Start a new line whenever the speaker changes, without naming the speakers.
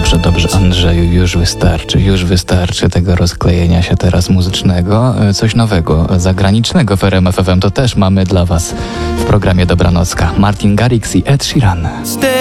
dobrze, Andrzeju, już wystarczy tego rozklejenia się teraz muzycznego. Coś nowego, zagranicznego w RMF FM to też mamy dla was w programie Dobranocka. Martin Garrix i Ed Sheeran.